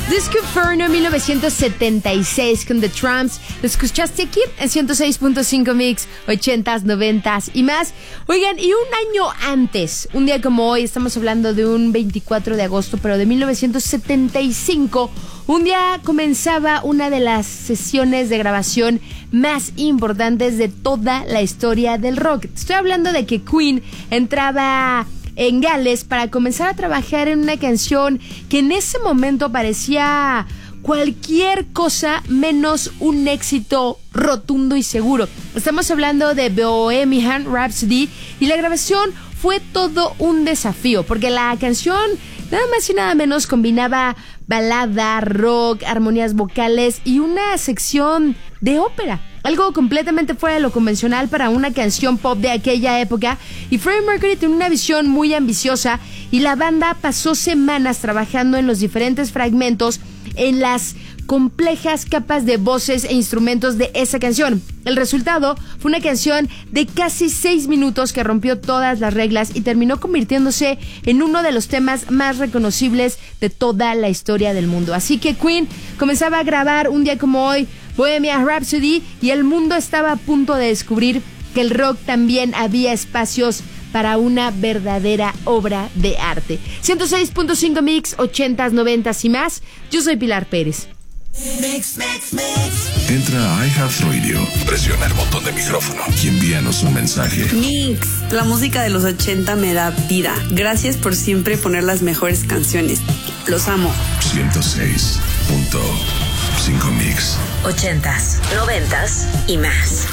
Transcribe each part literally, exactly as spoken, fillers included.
Disco Inferno mil novecientos setenta y seis con The Tramps. Lo escuchaste aquí en ciento seis punto cinco Mix, ochentas, noventas y más. Oigan, y un año antes, un día como hoy, estamos hablando de un veinticuatro de agosto, pero de mil novecientos setenta y cinco, un día comenzaba una de las sesiones de grabación más importantes de toda la historia del rock. Estoy hablando de que Queen entraba en Gales para comenzar a trabajar en una canción que en ese momento parecía cualquier cosa menos un éxito rotundo y seguro. Estamos hablando de Bohemian Rhapsody y la grabación fue todo un desafío porque la canción nada más y nada menos combinaba balada, rock, armonías vocales y una sección de ópera. Algo completamente fuera de lo convencional para una canción pop de aquella época. Y Freddie Mercury tiene una visión muy ambiciosa y la banda pasó semanas trabajando en los diferentes fragmentos, en las complejas capas de voces e instrumentos de esa canción. El resultado fue una canción de casi seis minutos que rompió todas las reglas y terminó convirtiéndose en uno de los temas más reconocibles de toda la historia del mundo. Así que Queen comenzaba a grabar un día como hoy Bohemian Rhapsody y el mundo estaba a punto de descubrir que el rock también había espacios para una verdadera obra de arte. ciento seis punto cinco Mix, ochentas, noventas y más. Yo soy Pilar Pérez. Mix, mix, mix. Entra a iHeartRadio, presiona el botón de micrófono y envíanos un mensaje. Mix, la música de los ochenta me da vida. Gracias por siempre poner las mejores canciones. Los amo. ciento seis punto cinco Mix. Ochentas, noventas y más.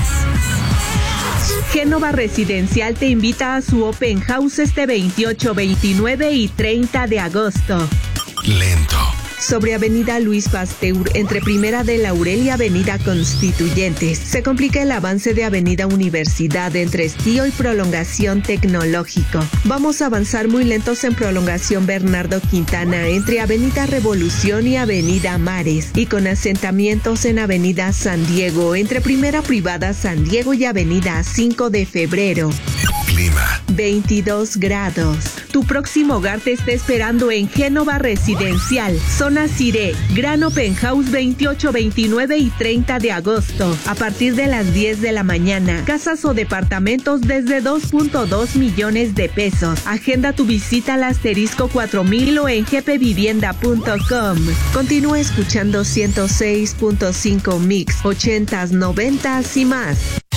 Génova Residencial te invita a su Open House este veintiocho, veintinueve y treinta de agosto. Lento. Sobre Avenida Luis Pasteur, entre Primera de Laurel y Avenida Constituyentes. Se complica el avance de Avenida Universidad entre Estío y Prolongación Tecnológico. Vamos a avanzar muy lentos en Prolongación Bernardo Quintana, entre Avenida Revolución y Avenida Mares. Y con asentamientos en Avenida San Diego, entre Primera Privada San Diego y Avenida cinco de febrero. Clima. veintidós grados. Tu próximo hogar te está esperando en Génova Residencial. Zona Ciré, Gran Open House veintiocho, veintinueve y treinta de agosto. A partir de las diez de la mañana. Casas o departamentos desde dos punto dos millones de pesos. Agenda tu visita al asterisco cuatro mil o en g p vivienda punto com. Continúa escuchando ciento seis punto cinco Mix, ochentas, noventas y más.